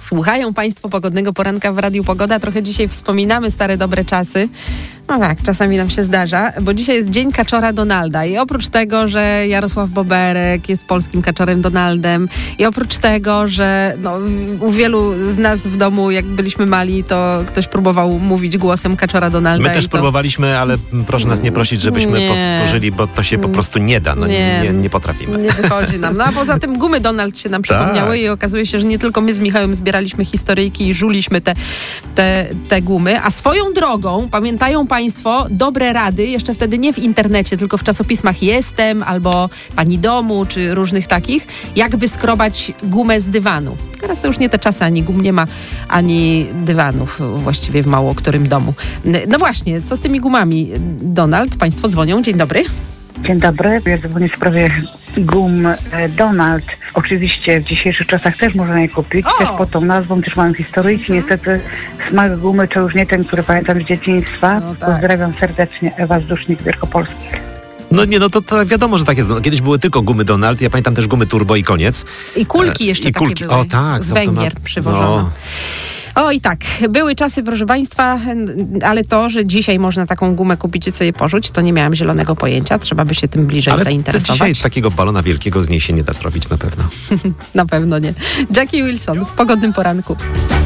Słuchają Państwo Pogodnego Poranka w Radiu Pogoda. Trochę dzisiaj wspominamy stare, dobre czasy. No tak, czasami nam się zdarza, bo dzisiaj jest Dzień Kaczora Donalda i oprócz tego, że Jarosław Boberek jest polskim kaczorem Donaldem i oprócz tego, że u wielu z nas w domu, jak byliśmy mali, to ktoś próbował mówić głosem kaczora Donalda. My też próbowaliśmy, ale proszę nas nie prosić, żebyśmy powtórzyli, bo to się po prostu nie da. Nie potrafimy. Nie wychodzi nam. No a poza tym gumy Donald się nam przypomniały i okazuje się, że nie tylko my z Michałem zbieraliśmy historyjki i żuliśmy te gumy, a swoją drogą pamiętają Państwo dobre rady, jeszcze wtedy nie w internecie, tylko w czasopismach Jestem albo Pani Domu, czy różnych takich, jak wyskrobać gumę z dywanu. Teraz to już nie te czasy, ani gum nie ma, ani dywanów właściwie w mało którym domu. No właśnie, co z tymi gumami, Donald? Państwo dzwonią. Dzień dobry. Dzień dobry, ja dzwonię w sprawie gum Donald. Oczywiście w dzisiejszych czasach też można je kupić, też pod tą nazwą, też mają historyjki. Niestety smak gumy to już nie ten, który pamiętam z dzieciństwa. No tak. Pozdrawiam serdecznie, Ewa Zdusznik, Wielkopolskich. To wiadomo, że tak jest. Kiedyś były tylko gumy Donald, ja pamiętam też gumy Turbo i koniec. I kulki jeszcze takie były. O tak. Z Węgier przywożono. O i tak, były czasy, proszę Państwa, ale to, że dzisiaj można taką gumę kupić i sobie porzuć, to nie miałam zielonego pojęcia. Trzeba by się tym bliżej zainteresować. Ale dzisiaj takiego balona wielkiego z niej się nie da zrobić na pewno. Na pewno nie. Jackie Wilson w Pogodnym Poranku.